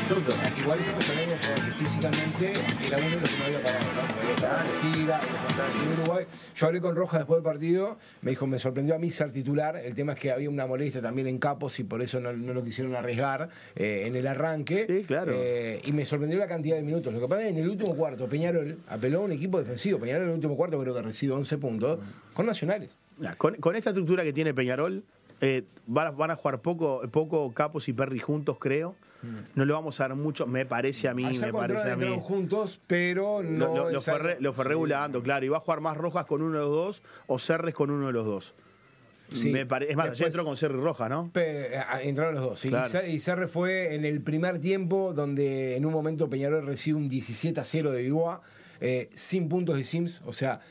Igual estamos hablando de que físicamente era uno de los que no había parado, ¿no? Porque había estado de gira, en Uruguay. Yo hablé con Rojas después del partido, me dijo, me sorprendió a mí ser titular. El tema es que había una molestia también en Capos y por eso no lo quisieron arriesgar en el arranque. Sí, claro. Y me sorprendió la cantidad de minutos. Lo que pasa es que en el último cuarto, Peñarol apeló a un equipo defensivo. Peñarol en el último cuarto creo que recibió 11 puntos con Nacionales. Con esta estructura que tiene Peñarol, van a jugar poco Capos y Perry juntos, creo. No le vamos a dar mucho, me parece a mí. Juntos, pero no. Lo fue regulando, claro. Y va a jugar más Rojas con uno de los dos o Serres con uno de los dos. Sí. Es más, después, ayer entró con Serres y Rojas, ¿no? Entraron los dos, sí. Claro. Y Serres fue en el primer tiempo donde en un momento Peñarol recibe un 17-0 de Biguá, sin puntos de Sims, o sea,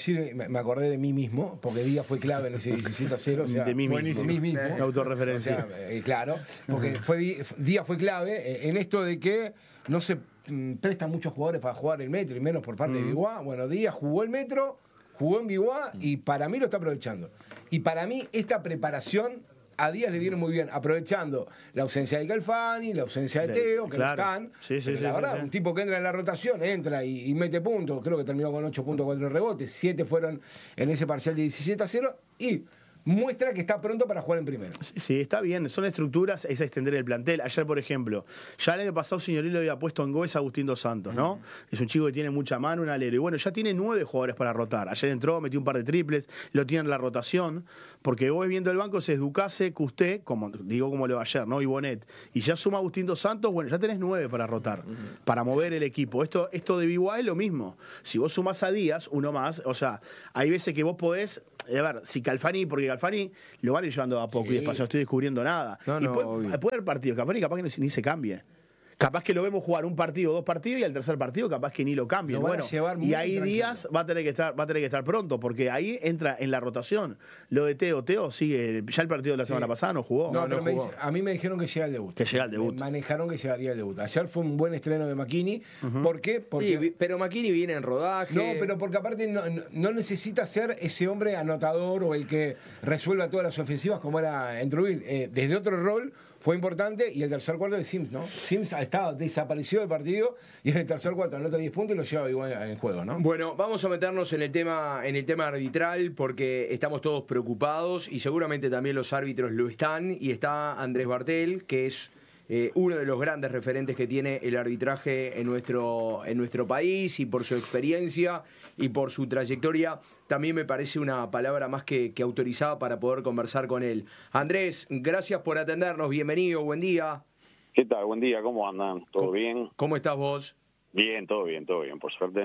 me acordé de mí mismo, porque Díaz fue clave en ese 17-0, o sea, de mí mismo. Autorreferencia. O sea, claro, porque Díaz fue clave en esto de que no se prestan muchos jugadores para jugar el metro, y menos por parte de Biguá. Bueno, Díaz jugó el metro, jugó en Biguá, y para mí lo está aprovechando. Y para mí esta preparación a Díaz le viene muy bien, aprovechando la ausencia de Calfani, la ausencia de Teo, que no están. La verdad, un tipo que entra en la rotación, entra y mete puntos. Creo que terminó con 8.4 rebotes, 7 fueron en ese parcial de 17-0 y muestra que está pronto para jugar en primero. Sí, está bien. Son estructuras, es extender el plantel. Ayer, por ejemplo, ya el año pasado Signorile había puesto en Gómez a Agustín Dos Santos, ¿no? Es un chico que tiene mucha mano, un alero. Y bueno, ya tiene 9 jugadores para rotar. Ayer entró, metió un par de triples, lo tiene en la rotación, porque vos viendo el banco es Ducase, Custé, como lo va ayer, ¿no? Y Bonet. Y ya suma Agustín Dos Santos, bueno, ya tenés 9 para rotar, para mover el equipo. Esto de Biguá es lo mismo. Si vos sumás a Díaz, uno más, o sea, hay veces que vos podés. A ver, si Calfani, porque Calfani lo van a ir llevando a poco y despacio, no estoy descubriendo nada. Y puede haber partidos, Calfani capaz que ni se cambie. Capaz que lo vemos jugar un partido, 2 partidos y al tercer partido capaz que ni lo cambien. Bueno, y ahí Díaz va a tener que estar pronto, porque ahí entra en la rotación. Lo de Teo sigue, ya el partido de la semana pasada no jugó. No, pero a mí me dijeron que llega el debut. Que llega el debut. Me manejaron que llegaría el debut. Ayer fue un buen estreno de McKinney. ¿Por qué? Porque, sí, pero McKinney viene en rodaje. No, pero porque aparte no necesita ser ese hombre anotador o el que resuelva todas las ofensivas como era en Trujillo. Desde otro rol fue importante, y el tercer cuarto de Sims, ¿no? Sims estaba desaparecido del partido y en el tercer cuarto anota 10 puntos y lo lleva igual en juego, ¿no? Bueno, vamos a meternos en el tema arbitral, porque estamos todos preocupados y seguramente también los árbitros lo están, y está Andrés Bartel, que es uno de los grandes referentes que tiene el arbitraje en nuestro país, y por su experiencia y por su trayectoria también me parece una palabra más que autorizada para poder conversar con él. Andrés, gracias por atendernos, bienvenido, buen día. ¿Qué tal? Buen día, ¿cómo andan? ¿Todo bien? ¿Cómo estás vos? Bien, todo bien, por suerte.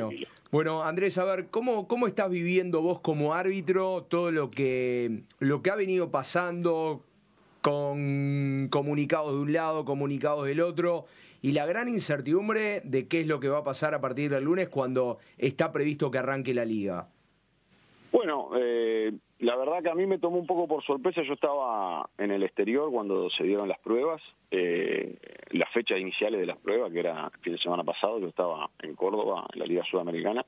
Bueno, Andrés, a ver, ¿cómo estás viviendo vos como árbitro todo lo que ha venido pasando con comunicados de un lado, comunicados del otro, y la gran incertidumbre de qué es lo que va a pasar a partir del lunes cuando está previsto que arranque la liga? Bueno, la verdad que a mí me tomó un poco por sorpresa. Yo estaba en el exterior cuando se dieron las pruebas, las fechas iniciales de las pruebas, que era el fin de semana pasado. Yo estaba en Córdoba, en la Liga Sudamericana,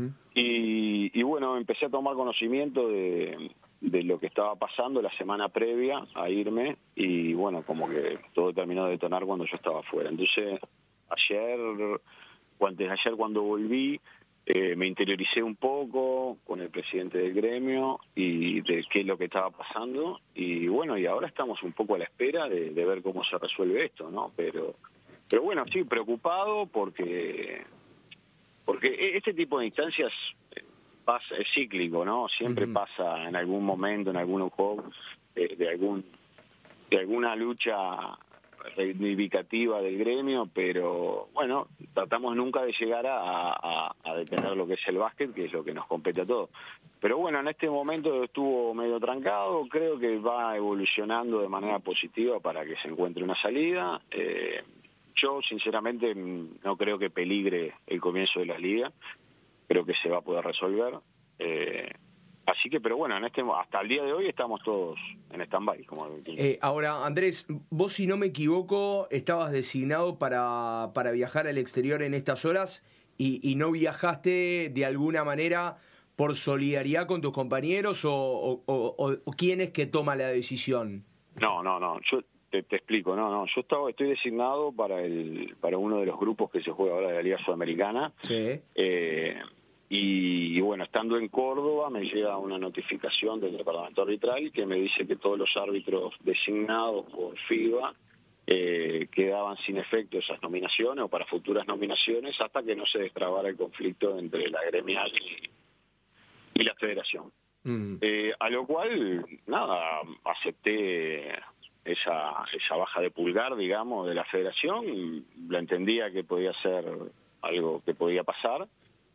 y bueno, empecé a tomar conocimiento de lo que estaba pasando la semana previa a irme, y bueno, como que todo terminó de detonar cuando yo estaba afuera. Entonces, ayer o antes de ayer, cuando volví, me interioricé un poco con el presidente del gremio y de qué es lo que estaba pasando, y bueno, y ahora estamos un poco a la espera de ver cómo se resuelve esto, ¿no? Pero bueno, sí, preocupado porque este tipo de instancias es cíclico, ¿no? Siempre pasa en algún momento, en algún juego, de alguna lucha reivindicativa del gremio, pero bueno, tratamos nunca de llegar a detener lo que es el básquet, que es lo que nos compete a todos. Pero bueno, en este momento estuvo medio trancado, creo que va evolucionando de manera positiva para que se encuentre una salida. Yo sinceramente no creo que peligre el comienzo de la liga, creo que se va a poder resolver. Así que, pero bueno, hasta el día de hoy estamos todos en stand-by. Ahora, Andrés, vos, si no me equivoco, estabas designado para viajar al exterior en estas horas y no viajaste de alguna manera por solidaridad con tus compañeros o quién es que toma la decisión. No. te explico. No, yo estoy designado para uno de los grupos que se juega ahora de la Liga Sudamericana. Sí. Y bueno, estando en Córdoba me llega una notificación del departamento arbitral que me dice que todos los árbitros designados por FIBA quedaban sin efecto esas nominaciones o para futuras nominaciones hasta que no se destrabara el conflicto entre la gremial y la federación. A lo cual, nada, acepté esa baja de pulgar, digamos, de la federación. La entendía que podía ser algo que podía pasar.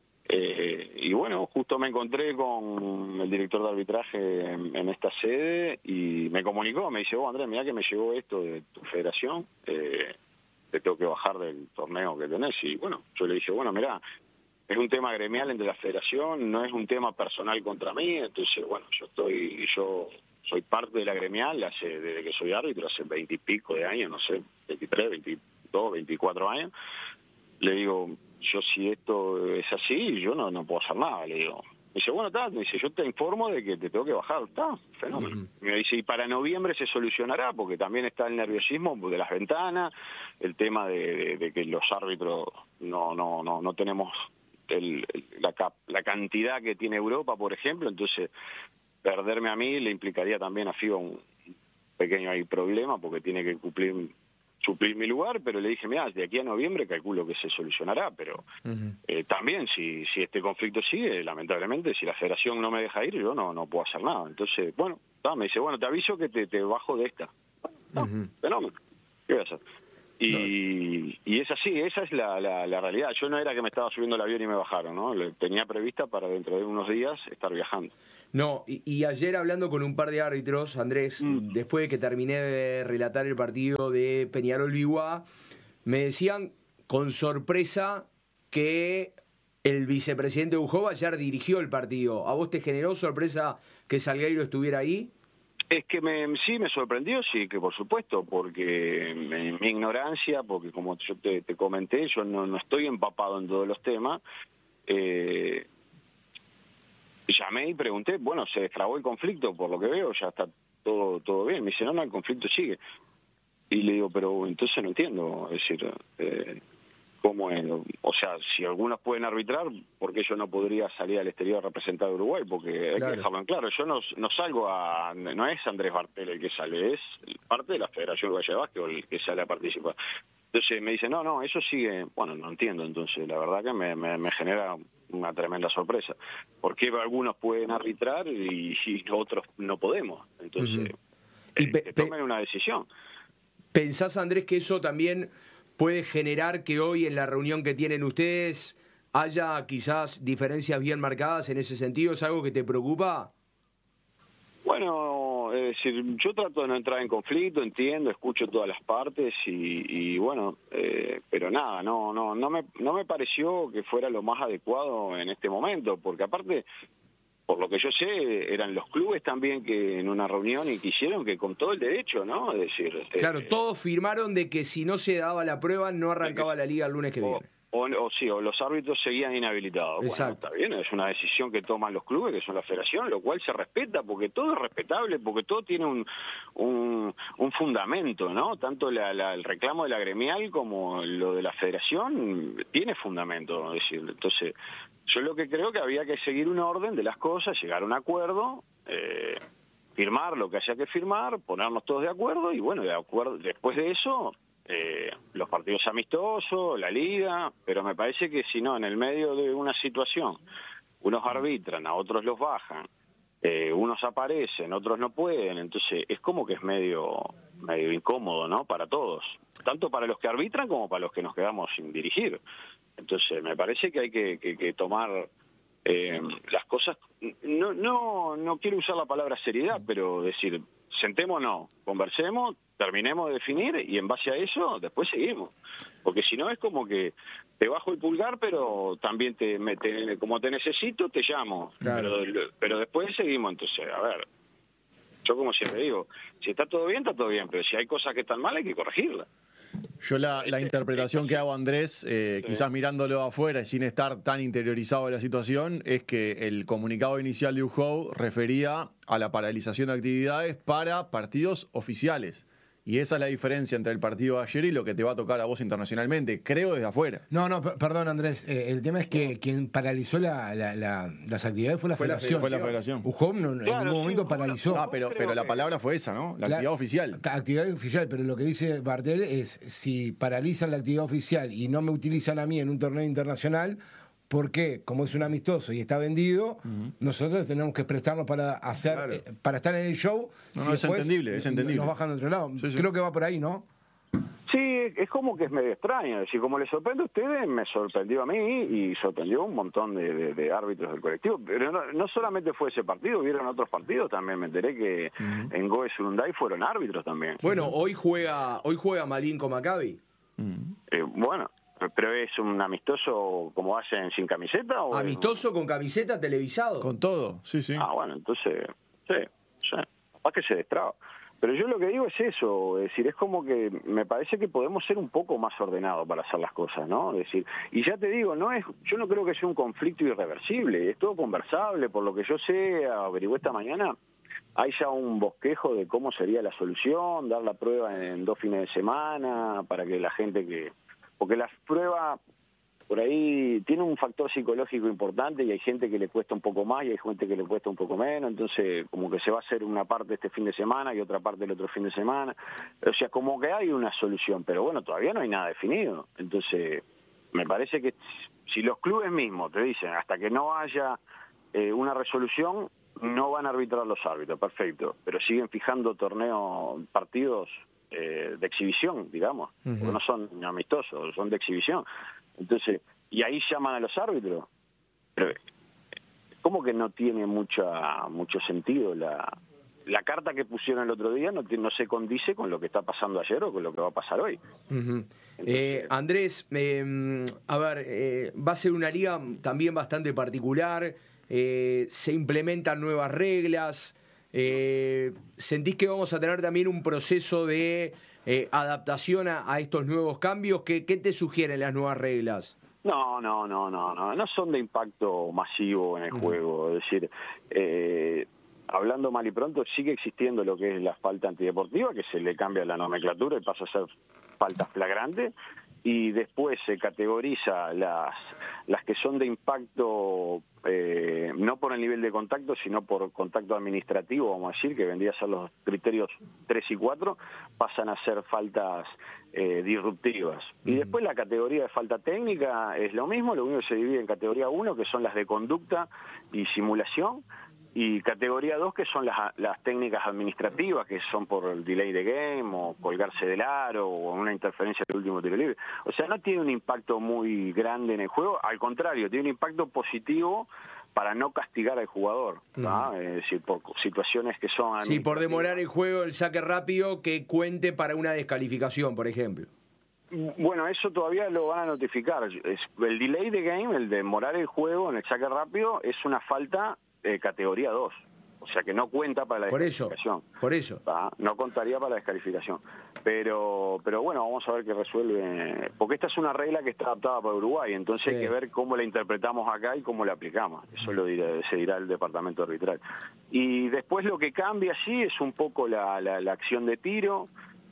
Y bueno, justo me encontré con el director de arbitraje en esta sede y me comunicó, me dice, Andrés, mirá que me llegó esto de tu federación, te tengo que bajar del torneo que tenés. Y bueno, yo le dije, bueno, mirá, es un tema gremial entre la federación, no es un tema personal contra mí, entonces bueno, yo soy parte de la gremial desde que soy árbitro, hace 20 y pico de años, no sé, 23, 22, 24 años. Le digo, yo si esto es así, yo no puedo hacer nada, le digo. Me dice, bueno, me dice, yo te informo de que te tengo que bajar, está, fenómeno. Me dice, y para noviembre se solucionará, porque también está el nerviosismo de las ventanas, el tema de que los árbitros no tenemos la cantidad que tiene Europa, por ejemplo, entonces perderme a mí le implicaría también a FIBA un pequeño problema, porque tiene que suplir mi lugar, pero le dije, mira, de aquí a noviembre calculo que se solucionará, pero también si este conflicto sigue, lamentablemente, si la federación no me deja ir, yo no puedo hacer nada. Entonces, bueno, me dice, bueno, te aviso que te bajo de esta. Fenómeno, ¿qué voy a hacer? Y es así, esa es la realidad. Yo no era que me estaba subiendo el avión y me bajaron, ¿no? Tenía prevista para dentro de unos días estar viajando. No, y ayer hablando con un par de árbitros, Andrés, después de que terminé de relatar el partido de Peñarol-Biguá, me decían con sorpresa que el vicepresidente Ujova ayer dirigió el partido. ¿A vos te generó sorpresa que Salgueiro estuviera ahí? Es que sí me sorprendió, sí, que por supuesto, porque mi ignorancia, porque como yo te comenté, yo no estoy empapado en todos los temas. Llamé y pregunté, bueno, se destrabó el conflicto, por lo que veo, ya está todo bien. Me dice, no, el conflicto sigue. Y le digo, pero entonces no entiendo, es decir, ¿cómo es? O sea, si algunos pueden arbitrar, ¿por qué yo no podría salir al exterior a representar a Uruguay? Porque hay que dejarlo en claro, yo no salgo no es Andrés Bartel el que sale, es parte de la Federación Uruguaya de Básquetbol el que sale a participar. Entonces me dice, no, eso sigue, bueno, no entiendo, entonces la verdad que me genera una tremenda sorpresa. ¿Por qué algunos pueden arbitrar y otros no podemos? Entonces, que tomen una decisión. ¿Pensás, Andrés, que eso también puede generar que hoy en la reunión que tienen ustedes haya quizás diferencias bien marcadas en ese sentido? ¿Es algo que te preocupa? Bueno, es decir, yo trato de no entrar en conflicto, entiendo, escucho todas las partes y bueno, pero nada, no me pareció que fuera lo más adecuado en este momento, porque aparte, por lo que yo sé, eran los clubes también que en una reunión y quisieron que con todo el derecho, ¿no? Es decir, claro, todos firmaron de que si no se daba la prueba no arrancaba la liga el lunes que viene. O los árbitros seguían inhabilitados. Exacto. Bueno, está bien, es una decisión que toman los clubes, que son la federación, lo cual se respeta, porque todo es respetable, porque todo tiene un fundamento, ¿no? Tanto el reclamo de la gremial como lo de la federación tiene fundamento, es decir, entonces yo lo que creo que había que seguir un orden de las cosas, llegar a un acuerdo, firmar lo que haya que firmar, ponernos todos de acuerdo y bueno, después de eso los partidos amistosos, la liga, pero me parece que si no, en el medio de una situación, unos arbitran, a otros los bajan, unos aparecen, otros no pueden, entonces es como que es medio incómodo, ¿no? Para todos, tanto para los que arbitran como para los que nos quedamos sin dirigir. Entonces me parece que hay que tomar las cosas, no quiero usar la palabra seriedad, pero decir, sentémonos, conversemos, terminemos de definir y en base a eso después seguimos. Porque si no es como que te bajo el pulgar, pero también como te necesito, te llamo. Claro. Pero después seguimos. Entonces, a ver, yo como siempre digo, si está todo bien, pero si hay cosas que están mal, hay que corregirlas. Yo la interpretación que hago, Andrés, quizás mirándolo afuera y sin estar tan interiorizado en la situación, es que el comunicado inicial de UJOU refería a la paralización de actividades para partidos oficiales Y esa es la diferencia entre el partido de ayer y lo que te va a tocar a vos internacionalmente, creo desde afuera. No, perdón, Andrés. El tema es que quien paralizó las actividades fue la Federación. Fue la Federación. UJOM en ningún momento paralizó. Pero la palabra fue esa, ¿no? La actividad oficial. Actividad oficial, pero lo que dice Bartel es, si paralizan la actividad oficial y no me utilizan a mí en un torneo internacional, porque como es un amistoso y está vendido, nosotros tenemos que prestarnos para hacer, para estar en el show. No, es entendible, es entendible. Nos bajan de otro lado. Sí. Creo que va por ahí, ¿no? Sí, es como que es medio extraño. Es decir, como les sorprende a ustedes, me sorprendió a mí y sorprendió un montón de árbitros del colectivo. Pero no solamente fue ese partido, hubieron otros partidos también. Me enteré que en Goes Urunday fueron árbitros también. Bueno, hoy juega Malín con Maccabi. Bueno, pero es un amistoso como hacen sin camiseta. ¿O amistoso con camiseta, televisado. Con todo, sí. Ah, bueno, entonces, sí. Capaz que se destraba. Pero yo lo que digo es eso, es decir, es como que me parece que podemos ser un poco más ordenados para hacer las cosas, ¿no? Es decir, y ya te digo, yo no creo que sea un conflicto irreversible, es todo conversable, por lo que yo sé, averigué esta mañana, hay ya un bosquejo de cómo sería la solución, dar la prueba en 2 fines de semana, para que la gente porque la prueba por ahí tiene un factor psicológico importante y hay gente que le cuesta un poco más y hay gente que le cuesta un poco menos, entonces como que se va a hacer una parte este fin de semana y otra parte el otro fin de semana, o sea, como que hay una solución, pero bueno, todavía no hay nada definido, entonces me parece que si los clubes mismos te dicen hasta que no haya una resolución, no van a arbitrar los árbitros, perfecto, pero siguen fijando partidos de exhibición, digamos, porque no son amistosos, son de exhibición. Entonces, y ahí llaman a los árbitros. Pero, ¿cómo que no tiene mucho sentido? La carta que pusieron el otro día no se condice con lo que está pasando ayer o con lo que va a pasar hoy. Entonces, Andrés, a ver, va a ser una liga también bastante particular, se implementan nuevas reglas, ¿sentís que vamos a tener también un proceso de adaptación a estos nuevos cambios? ¿Qué te sugieren las nuevas reglas? No son de impacto masivo en el juego, es decir, hablando mal y pronto, sigue existiendo lo que es la falta antideportiva, que se le cambia la nomenclatura y pasa a ser falta flagrante, y después se categoriza las que son de impacto, no por el nivel de contacto, sino por contacto administrativo, vamos a decir, que vendría a ser los criterios 3 y 4, pasan a ser faltas disruptivas. Y después la categoría de falta técnica es lo mismo, lo único que se divide en categoría 1, que son las de conducta y simulación, y categoría 2, que son las técnicas administrativas, que son por el delay de game, o colgarse del aro, o una interferencia del último tiro libre. O sea, no tiene un impacto muy grande en el juego, al contrario, tiene un impacto positivo para no castigar al jugador, ¿no? Es decir, por situaciones que son... Sí, por demorar el juego, el saque rápido, que cuente para una descalificación, por ejemplo. Bueno, eso todavía lo van a notificar. El delay de game, el de demorar el juego en el saque rápido, es una falta categoría 2, o sea que no cuenta para la descalificación. Por eso. No contaría para la descalificación. Pero bueno, vamos a ver qué resuelve, porque esta es una regla que está adaptada para Uruguay, entonces hay que ver cómo la interpretamos acá y cómo la aplicamos. Eso se dirá el departamento arbitral. Y después lo que cambia sí es un poco la acción de tiro,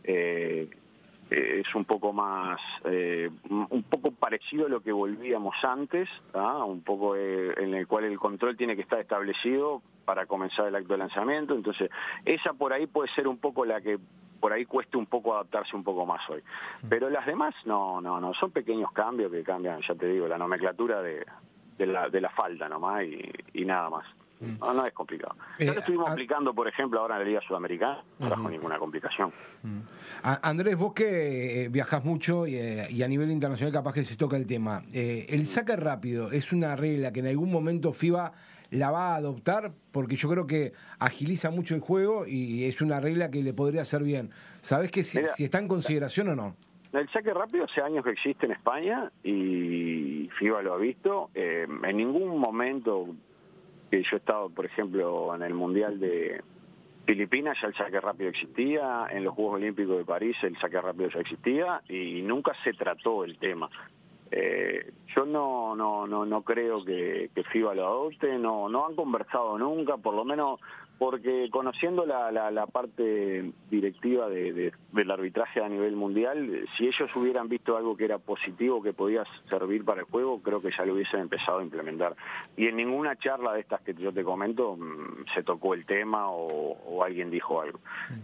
es un poco más, un poco parecido a lo que volvíamos antes, un poco en el cual el control tiene que estar establecido para comenzar el acto de lanzamiento, entonces esa por ahí puede ser un poco la que por ahí cueste un poco adaptarse un poco más hoy. Pero las demás no, son pequeños cambios que cambian, ya te digo, la nomenclatura de la falta nomás y nada más. No es complicado. Ya lo estuvimos aplicando, por ejemplo, ahora en la Liga Sudamericana, no trajo ninguna complicación. Andrés, vos que viajás mucho y a nivel internacional capaz que se toca el tema, ¿el saque rápido es una regla que en algún momento FIBA la va a adoptar? Porque yo creo que agiliza mucho el juego y es una regla que le podría hacer bien. ¿Sabés que si está en consideración o no? El saque rápido hace años que existe en España y FIBA lo ha visto. En ningún momento... que yo he estado, por ejemplo, en el Mundial de Filipinas, ya el saque rápido existía, en los Juegos Olímpicos de París el saque rápido ya existía y nunca se trató el tema. Yo no creo que FIBA lo adopte, no han conversado nunca, por lo menos porque conociendo la parte directiva del arbitraje a nivel mundial, si ellos hubieran visto algo que era positivo, que podía servir para el juego, creo que ya lo hubiesen empezado a implementar. Y en ninguna charla de estas que yo te comento se tocó el tema o alguien dijo algo.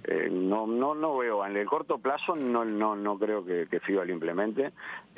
No veo, en el corto plazo no creo que FIBA lo implemente.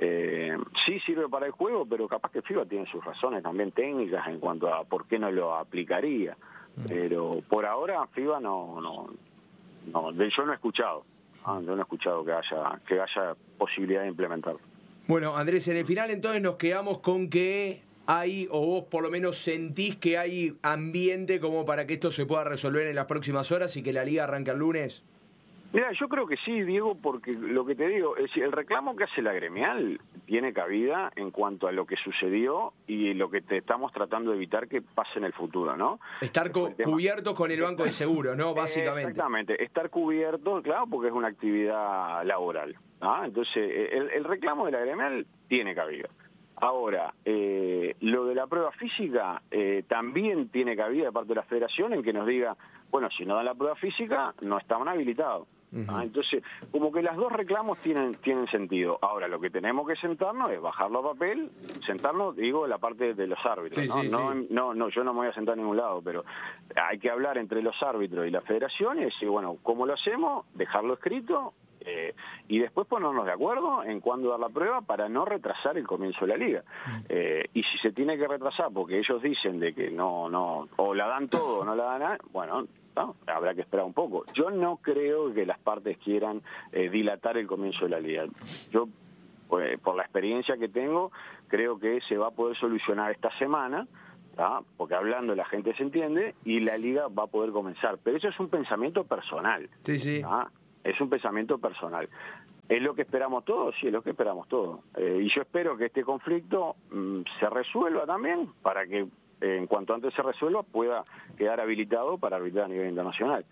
Sí sirve para el juego, pero capaz que FIBA tiene sus razones también técnicas en cuanto a por qué no lo aplicaría. Pero por ahora FIBA yo no he escuchado, yo no he escuchado que haya posibilidad de implementarlo. Bueno, Andrés, en el final entonces nos quedamos con que hay, o vos por lo menos sentís que hay ambiente como para que esto se pueda resolver en las próximas horas y que la liga arranque el lunes. Mira, yo creo que sí, Diego, porque lo que te digo, es decir, el reclamo que hace la gremial tiene cabida en cuanto a lo que sucedió y lo que te estamos tratando de evitar que pase en el futuro, ¿no? Estar cubiertos con el banco de seguros, ¿no? Básicamente. Exactamente, estar cubierto, claro, porque es una actividad laboral, ¿no? Entonces, el reclamo de la gremial tiene cabida. Ahora, lo de la prueba física también tiene cabida de parte de la federación en que nos diga, bueno, si no dan la prueba física, no estaban habilitados. Entonces, como que los dos reclamos tienen sentido. Ahora, lo que tenemos que sentarnos es bajarlo a papel, sentarnos, digo, en la parte de los árbitros. Sí, ¿no? Yo no me voy a sentar a ningún lado, pero hay que hablar entre los árbitros y la federación y decir, bueno, ¿cómo lo hacemos? Dejarlo escrito y después ponernos de acuerdo en cuándo dar la prueba para no retrasar el comienzo de la liga. Y si se tiene que retrasar porque ellos dicen de que no, o la dan todo o no la dan nada, bueno, no, habrá que esperar un poco. Yo no creo que las partes quieran dilatar el comienzo de la liga. Yo, por la experiencia que tengo, creo que se va a poder solucionar esta semana, porque hablando la gente se entiende y la liga va a poder comenzar. Pero eso es un pensamiento personal. Sí. Es un pensamiento personal. ¿Es lo que esperamos todos? Sí, es lo que esperamos todos. Y yo espero que este conflicto se resuelva también para que en cuanto antes se resuelva pueda quedar habilitado para arbitrar a nivel internacional.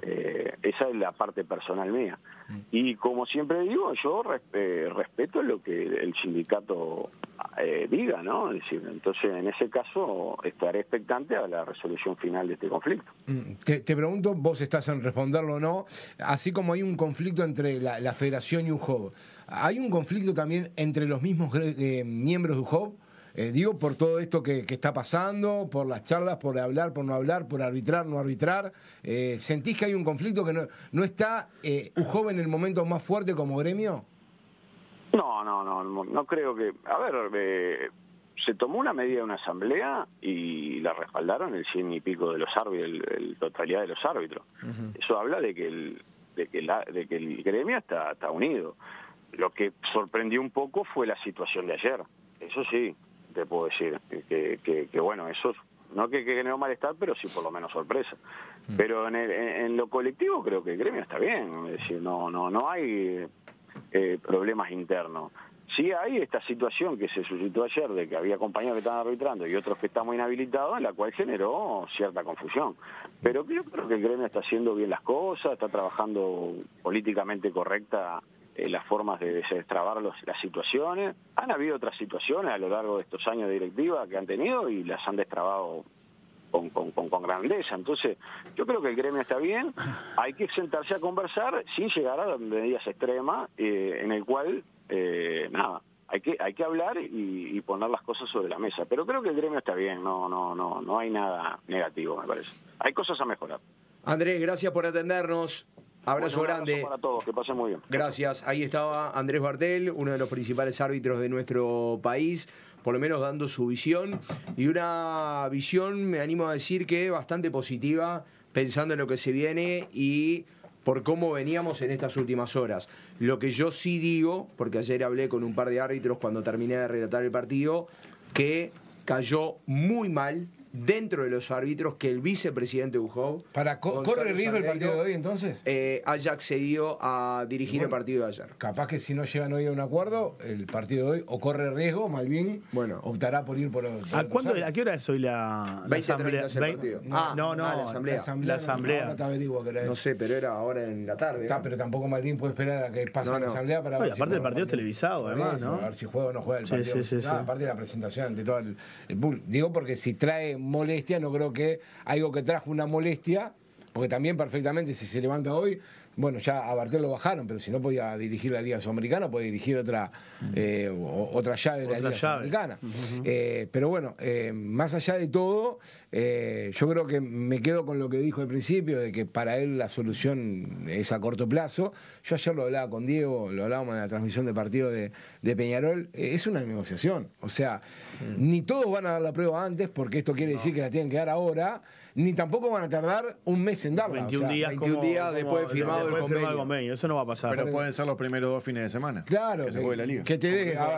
Esa es la parte personal mía. Y como siempre digo, yo respeto lo que el sindicato diga, ¿no? Es decir, entonces en ese caso estaré expectante a la resolución final de este conflicto. Te pregunto, vos estás en responderlo o no, así como hay un conflicto entre la federación y UJOB, ¿hay un conflicto también entre los mismos miembros de UJOB? Digo, por todo esto que está pasando, por las charlas, por hablar, por no hablar, por arbitrar, no arbitrar. ¿Sentís que hay un conflicto que no está UJOB en el momento más fuerte como gremio? No creo que... A ver, se tomó una medida de una asamblea y la respaldaron el 100 y pico de los árbitros, la totalidad de los árbitros. Eso habla de que el gremio está unido. Lo que sorprendió un poco fue la situación de ayer. Eso sí, te puedo decir, que bueno, eso no que generó malestar, pero sí por lo menos sorpresa. Pero en lo colectivo creo que el gremio está bien, es decir, no hay problemas internos. Sí hay esta situación que se suscitó ayer de que había compañeros que estaban arbitrando y otros que estamos inhabilitados, en la cual generó cierta confusión. Pero yo creo que el gremio está haciendo bien las cosas, está trabajando políticamente correcta las formas de destrabar las situaciones. Han habido otras situaciones a lo largo de estos años de directiva que han tenido y las han destrabado con grandeza. Entonces, yo creo que el gremio está bien. Hay que sentarse a conversar sin llegar a medidas extremas, en el cual, hay que hablar y poner las cosas sobre la mesa. Pero creo que el gremio está bien, no hay nada negativo, me parece. Hay cosas a mejorar. Andrés, gracias por atendernos. Abrazo grande. Para todos, que pasen muy bien. Gracias. Ahí estaba Andrés Bartel, uno de los principales árbitros de nuestro país, por lo menos dando su visión, y una visión, me animo a decir, que bastante positiva, pensando en lo que se viene y por cómo veníamos en estas últimas horas. Lo que yo sí digo, porque ayer hablé con un par de árbitros cuando terminé de relatar el partido, que cayó muy mal dentro de los árbitros que el vicepresidente UJOB ¿corre riesgo el partido de hoy entonces? Haya accedido a dirigir el partido de ayer. Capaz que si no llegan hoy a un acuerdo, el partido de hoy o corre riesgo, Malvin optará por ir por ¿A qué hora es hoy la 20:30 es el partido? La asamblea. Ahora te averiguo qué era. No sé, pero era ahora en la tarde. Pero tampoco Malvin puede esperar a que pase la asamblea para ver. Aparte del partido televisado, además, ¿no? A ver si juega o no juega el partido. Sí. Aparte de la presentación ante todo el público. Digo porque si trae molestia, no creo que algo que trajo una molestia, porque también perfectamente si se levanta hoy, bueno, ya a Bartel lo bajaron, pero si no podía dirigir la Liga Sudamericana, puede dirigir otra llave de la Liga Sudamericana. Pero bueno, más allá de todo, yo creo que me quedo con lo que dijo al principio, de que para él la solución es a corto plazo. Yo ayer lo hablaba con Diego, lo hablábamos en la transmisión de partido de Peñarol, es una negociación. O sea, ni todos van a dar la prueba antes, porque esto quiere decir que la tienen que dar ahora, ni tampoco van a tardar un mes en darla. 21 días, 21 días después de firmado el convenio. Eso no va a pasar. Pero pueden ser los primeros 2 fines de semana. Claro, que se juegue la liga. Que te deje, a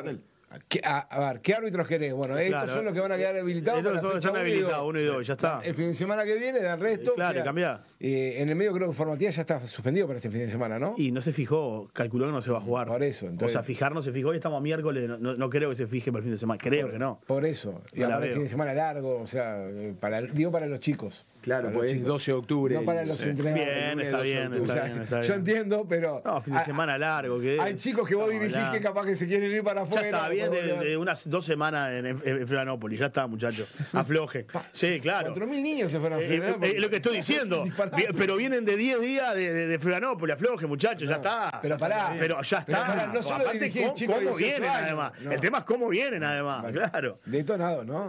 ver, ¿qué árbitros querés? Bueno, estos son los que van a quedar habilitados. Estos están habilitados, 1 y 2, ya está. El fin de semana que viene, del resto. Claro, cambiá. En el medio creo que Formativa ya está suspendido para este fin de semana, ¿no? Y no se fijó, calculó que no se va a jugar. Por eso. Entonces, o sea, fijar no se fijó. Hoy estamos a miércoles, no creo que se fije para el fin de semana. Creo que no. Por eso. Y ahora el fin de semana largo, o sea, para los chicos. Claro, pues es 12 de octubre. No para los entrenadores. Bien, está bien. Yo entiendo, pero. No, fin de semana largo. Hay chicos que vos dirigís que capaz que se quieren ir para afuera. Ya está, bien de unas 2 semanas en Florianópolis. Ya está, muchachos. Afloje. Sí, claro. 4.000 niños se fueron a Florianópolis. Es lo que estoy diciendo. Pero vienen de 10 días de Florianópolis. Afloje, muchachos. Ya está. Pero pará. Pero ya está. No solo dirigir chicos. ¿Cómo vienen, además? El tema es cómo vienen, además. Claro. Detonado, ¿no?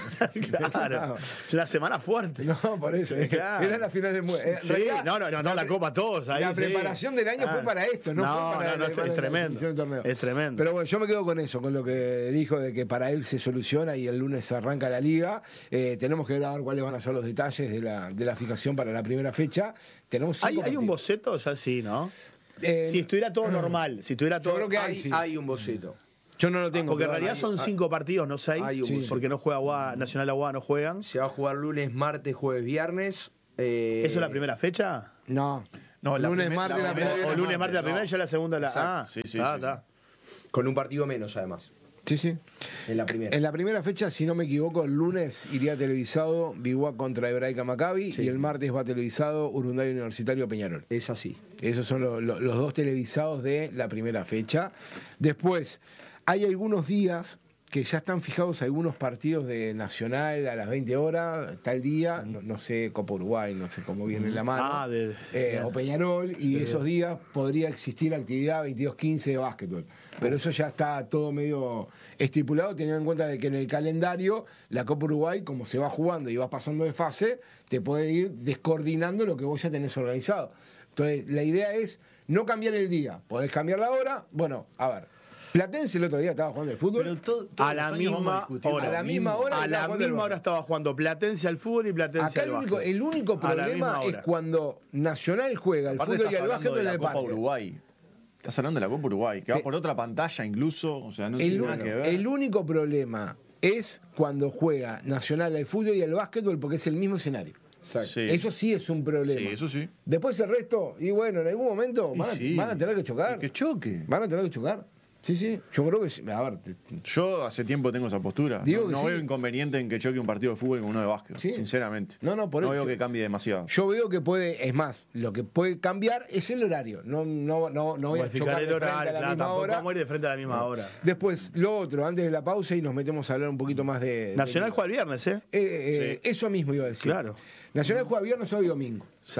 Claro. La semana fuerte. No, por eso. Era la final del mundo. Sí, no, la copa todos. Ahí, la preparación del año fue para esto, no fue para es tremendo. Es tremendo. Pero bueno, yo me quedo con eso, con lo que dijo de que para él se soluciona y el lunes se arranca la liga. Tenemos que ver a ver cuáles van a ser los detalles de la fijación para la primera fecha. Tenemos ¿Hay un boceto? Ya sí, ¿no? Si estuviera todo normal, si estuviera todo. Yo creo que hay un boceto. Yo no lo tengo. Porque en realidad son 5 partidos, no 6. Porque no juega Aguada, Nacional Aguada no juegan. Se va a jugar lunes, martes, jueves, viernes. ¿Eso es la primera fecha? No, lunes, martes, la primera. O lunes, martes, la primera y ya la segunda. Sí. Está. Con un partido menos, además. Sí. En la primera. En la primera fecha, si no me equivoco, el lunes iría televisado Biguá contra Hebraica Maccabi y el martes va televisado Urunday Universitario Peñarol. Es así. Esos son los 2 televisados de la primera fecha. Después, hay algunos días que ya están fijados algunos partidos de Nacional a las 20 horas, tal día, no sé, Copa Uruguay, no sé cómo viene la mano, o Peñarol, y esos días podría existir actividad 22-15 de básquetbol. Pero eso ya está todo medio estipulado, teniendo en cuenta de que en el calendario la Copa Uruguay, como se va jugando y va pasando de fase, te puede ir descoordinando lo que vos ya tenés organizado. Entonces, la idea es no cambiar el día, podés cambiar la hora. Bueno, a ver, Platense el otro día estaba jugando al fútbol. A la misma hora. A la misma hora. A la misma hora estaba jugando Platense al fútbol y Platense al básquet. El único problema es cuando Nacional juega al fútbol y al básquet en el Copa parque. Uruguay. Estás hablando de la Copa Uruguay, que va por otra pantalla incluso, o sea, no tiene nada que ver. El único problema es cuando juega Nacional al fútbol y al básquetbol porque es el mismo escenario. Exacto. Sí. Eso sí es un problema. Sí, eso sí. Después el resto, y bueno, en algún momento van a tener que chocar. Que choque. Van a tener que chocar. Sí, yo creo que sí. A ver, yo hace tiempo tengo esa postura. No veo inconveniente en que choque un partido de fútbol con uno de básquet, sinceramente. No veo que cambie demasiado. Yo veo que puede, es más, lo que puede cambiar es el horario. No voy a chocar el horario, de la misma hora. Vamos a ir de frente a la misma hora. Después, lo otro, antes de la pausa y nos metemos a hablar un poquito más de... Nacional juega el viernes, ¿eh? Sí. Eso mismo iba a decir. Claro. Nacional juega viernes, sábado y domingo. Sí.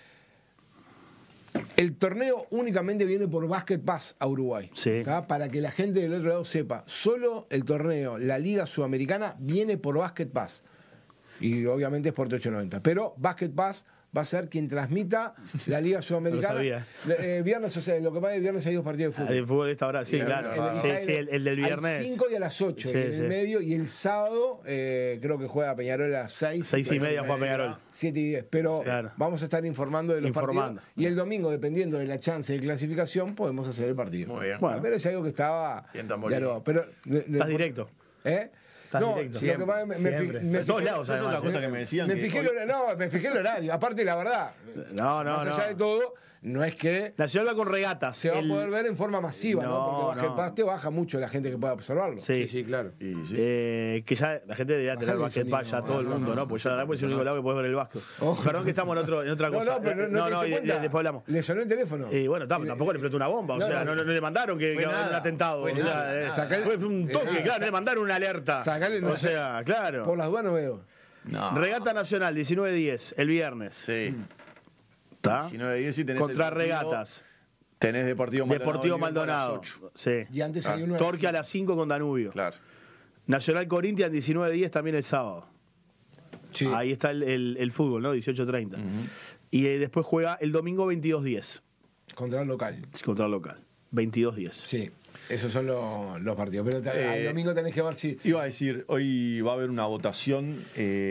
El torneo únicamente viene por Basket Pass a Uruguay. Sí. Para que la gente del otro lado sepa. Solo el torneo, la Liga Sudamericana, viene por Basket Pass. Y obviamente es por 890. Pero Basket Pass va a ser quien transmita la Liga Sudamericana. No lo sabía. Viernes, o sea, lo que pasa es que viernes hay 2 partidos de fútbol. El fútbol de esta hora, sí, claro. El del viernes. A las 5 y a las 8 en el medio. Y el sábado creo que juega Peñarol a las 6. 6 y media juega Peñarol. 7 y 10. Pero vamos a estar informando de los partidos. Y el domingo, dependiendo de la chance de clasificación, podemos hacer el partido. Muy bien. Bueno, pero es algo que estaba... Pero, estás directo. No, directo. Lo que pasa es de todos lados, esa es la cosa que me decían. Me fijé el horario. Aparte, la verdad, más allá de todo, no es que Nacional va con regatas. Se va a poder ver en forma masiva, ¿no? Porque Basket Pass te baja mucho la gente que pueda observarlo. Sí, claro. Que ya la gente debería tener el Basket Pass ya todo el mundo, ¿no? Pues ya la verdad es el único lado que puedes ver el básquet. Perdón que estamos en otra cosa. No, después hablamos. Le sonó el teléfono. Y bueno, tampoco le explotó una bomba, o sea, no le mandaron que un atentado. O sea, fue un toque, claro, le mandaron una alerta. O sea, claro. Por las dudas no veo. No. Regata Nacional, 19-10, el viernes. Sí. ¿Está? 19-10 y tenés Contra el Deportivo, Regatas. Tenés Deportivo Maldonado. Deportivo Liverpool a las Maldonado. 8. Sí. Y antes hay uno Torque a las 5 con Danubio. Claro. Nacional Corinthians, 19-10 también el sábado. Sí. Ahí está el fútbol, ¿no? 18-30. Y después juega el domingo 22-10 Contra el local. contra el local. 22-10. Sí, esos son los partidos. Pero el domingo tenés que ver si... Iba a decir, hoy va a haber una votación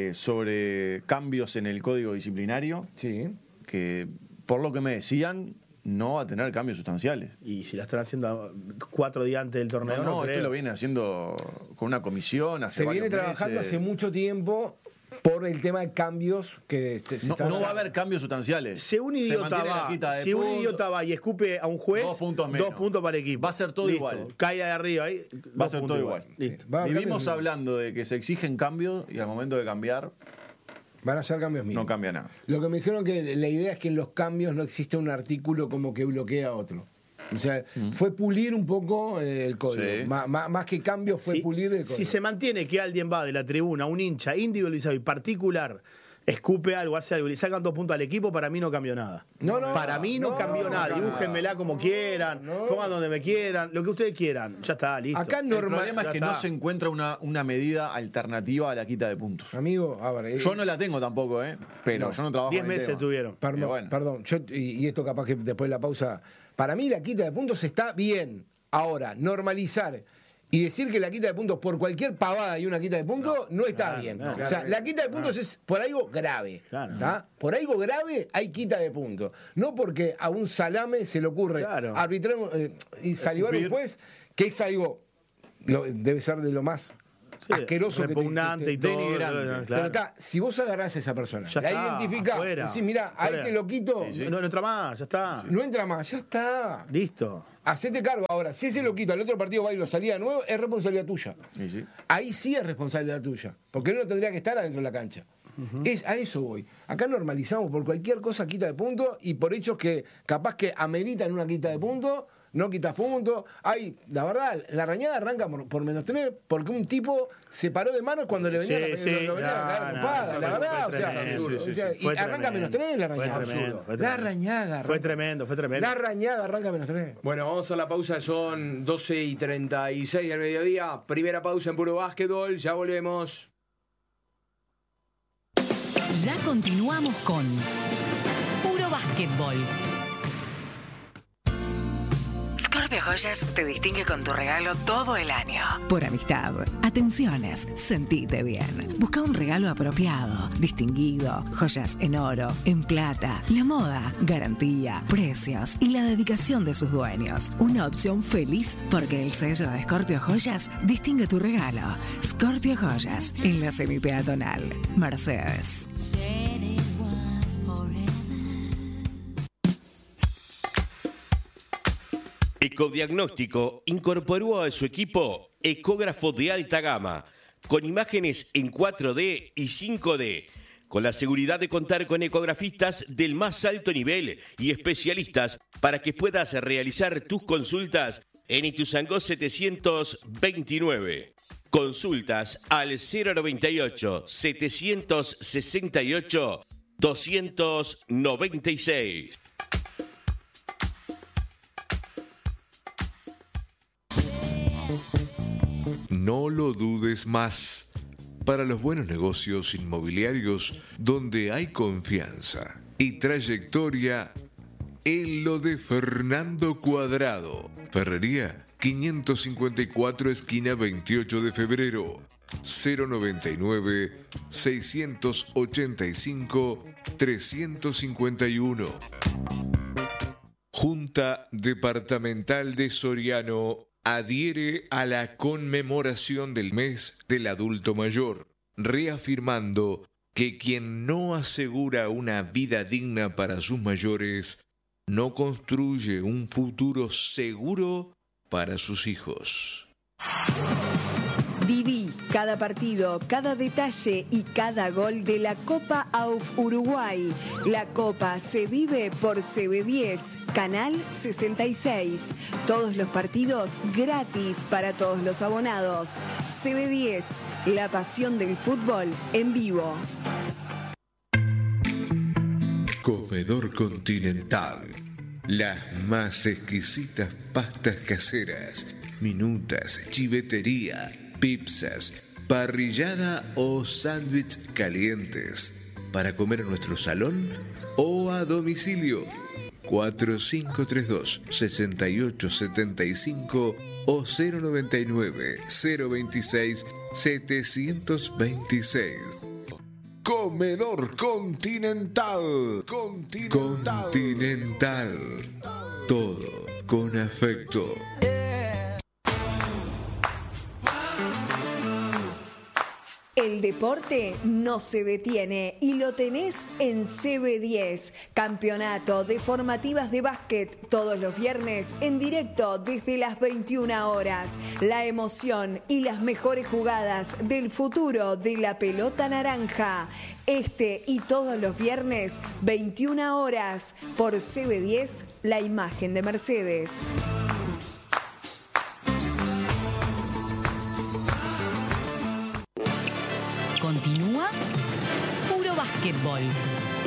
sobre cambios en el código disciplinario, Sí. que por lo que me decían, no va a tener cambios sustanciales. Y si la están haciendo 4 días antes del torneo, No, creo. esto lo viene haciendo con una comisión hace Se viene varios trabajando meses. hace mucho tiempo por el tema de cambios que se No, están... no va a haber cambios sustanciales. Si un idiota mantiene la quita de puntos. va y escupe a un juez, 2 puntos menos. 2 puntos para el equipo. Va a ser todo Listo. igual. Cae de arriba ahí. Va a 2 ser puntos todo igual. Listo. Va a haber Vivimos cambios. hablando de que se exigen cambios y al momento de cambiar Van a ser cambios mínimos. no cambia nada. Lo que me dijeron que la idea es que en los cambios no existe un artículo como que bloquea a otro. O sea, fue pulir un poco el código. Sí. Más que cambio fue Si- pulir el código. Si se mantiene que alguien va de la tribuna, un hincha individualizado y particular, escupe algo, hace algo y le sacan 2 puntos al equipo, para mí no cambió nada. No, no, para mí no, no, cambió nada. no, Dibújenmela como quieran, no. pongan donde me quieran, lo que ustedes quieran. Ya está, listo. Acá El normal... problema es ya que está. no se encuentra una medida alternativa a la quita de puntos. Amigo, a ver... Yo no la tengo tampoco, pero No. yo no trabajo 10 en el meses tema. tuvieron. Perdón, Y bueno. perdón. Y esto capaz que después de la pausa... Para mí la quita de puntos está bien. Ahora, normalizar y decir que la quita de puntos por cualquier pavada y una quita de puntos no está claro, bien. claro, O sea, la quita de puntos es por algo grave. Claro. ¿tá? Por algo grave hay quita de puntos. No porque a un salame se le ocurre Claro. arbitrar y salivar un juez, que es algo... debe ser de lo más... Sí, asqueroso repugnante y todo. denigrante. Claro. Pero está, si vos agarrás a esa persona, Ya la está, identificás, afuera, decís, mirá, a afuera. este loquito No entra más, ya está. no entra más, ya está. Listo. Hacete cargo ahora. Si ese loquito al otro partido va y lo salía de nuevo, es responsabilidad tuya. Y sí. Ahí sí es responsabilidad tuya. Porque él no tendría que estar adentro de la cancha. A eso voy. Acá normalizamos por cualquier cosa quita de puntos y por hechos que capaz que ameritan una quita de puntos, no quitas puntos. La verdad, la rañada arranca por -3 porque un tipo se paró de manos cuando le venía Sí, lo venía a caer a trompadas. La verdad, o sea, y Fue arranca tremendo. -3 la rañada. Fue tremendo, fue La tremendo. rañada. Fue tremendo. La rañada arranca -3. Bueno, vamos a la pausa, son 12:36 del mediodía. Primera pausa en Puro Básquetbol, ya volvemos. Ya continuamos con Puro Básquetbol. Scorpio Joyas te distingue con tu regalo todo el año. Por amistad, atenciones, sentite bien. Busca un regalo apropiado, distinguido, joyas en oro, en plata, la moda, garantía, precios y la dedicación de sus dueños. Una opción feliz porque el sello de Scorpio Joyas distingue tu regalo. Scorpio Joyas en la semipeatonal. Mercedes. Ecodiagnóstico incorporó a su equipo ecógrafo de alta gama, con imágenes en 4D y 5D, con la seguridad de contar con ecografistas del más alto nivel y especialistas para que puedas realizar tus consultas en Ituzaingó 729. Consultas al 098 768 296. No lo dudes más. Para los buenos negocios inmobiliarios donde hay confianza y trayectoria, en lo de Fernando Cuadrado. Ferrería 554 esquina 28 de febrero. 099 685 351. Junta Departamental de Soriano adhiere a la conmemoración del mes del adulto mayor, reafirmando que quien no asegura una vida digna para sus mayores no construye un futuro seguro para sus hijos. Viví cada partido, cada detalle y cada gol de la Copa AUF Uruguay. La Copa se vive por CB10, Canal 66. Todos los partidos gratis para todos los abonados. CB10, la pasión del fútbol en vivo. Comedor Continental. Las más exquisitas pastas caseras, minutas, chivetería, pizzas, parrillada o sándwich calientes. Para comer en nuestro salón o a domicilio. 4532-6875 o 099-026-726. Comedor Continental. Continental. Todo con afecto. El deporte no se detiene y lo tenés en CB10. Campeonato de formativas de básquet todos los viernes en directo desde las 21 horas. La emoción y las mejores jugadas del futuro de la pelota naranja. Este y todos los viernes, 21 horas, por CB10, la imagen de Mercedes. Continúa Puro Básquetbol.